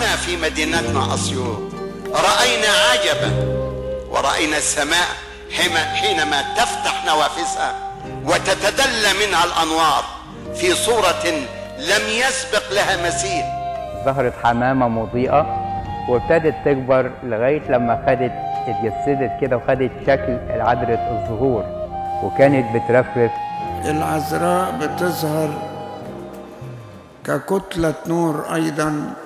هنا في مدينتنا أسيوط رأينا عجبا، ورأينا السماء حينما تفتح نوافذها وتتدلى منها الأنوار في صورة لم يسبق لها مثيل. ظهرت حمامة مضيئة وابتدت تكبر لغاية لما اتجسدت كده وخدت شكل عذرة الزهور وكانت بترفرف. العذراء بتظهر ككتلة نور أيضا